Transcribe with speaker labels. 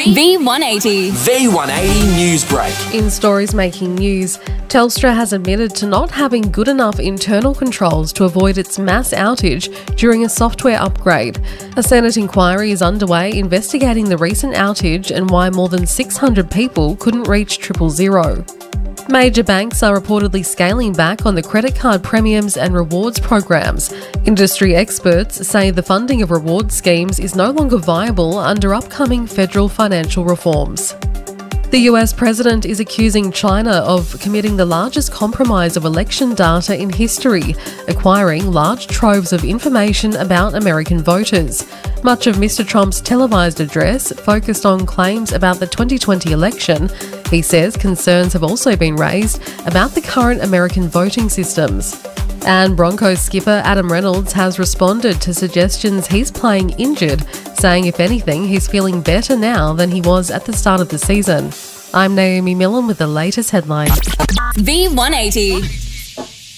Speaker 1: V180.
Speaker 2: V180 News Break.
Speaker 3: In stories making news, Telstra has admitted to not having good enough internal controls to avoid its mass outage during a software upgrade. A Senate inquiry is underway investigating the recent outage and why more than 600 people couldn't reach 000. Major banks are reportedly scaling back on the credit card premiums and rewards programs. Industry experts say the funding of reward schemes is no longer viable under upcoming federal financial reforms. The US president is accusing China of committing the largest compromise of election data in history, acquiring large troves of information about American voters. Much of Mr. Trump's televised address focused on claims about the 2020 election. He says concerns have also been raised about the current American voting systems. And Broncos skipper Adam Reynolds has responded to suggestions he's playing injured, saying if anything, he's feeling better now than he was at the start of the season. I'm Naomi Millen with the latest headlines.
Speaker 1: V180.